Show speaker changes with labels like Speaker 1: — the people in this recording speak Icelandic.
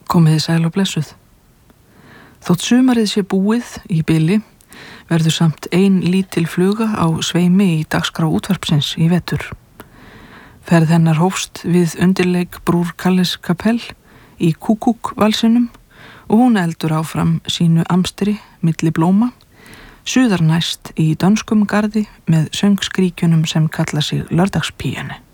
Speaker 1: Komiði sæl og blessuð. Þótt sumarið sé búið í bili, verður samt ein lítil fluga á sveimi í dagskrá útvarpsins í vetur. Ferð hennar hófst við undirleik Brúr Kalles Kapell í Kúkúk-valsinum og hún eldur áfram sínu amstri milli blóma, suðar næst í dönskum garði með söngskríkjunum sem kalla sig lördagspíjani.